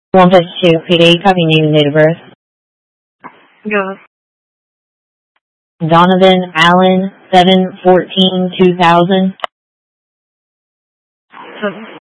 Want us to create copy name and date of birth? Yes. Donovan Allen, 7/14/2000. 7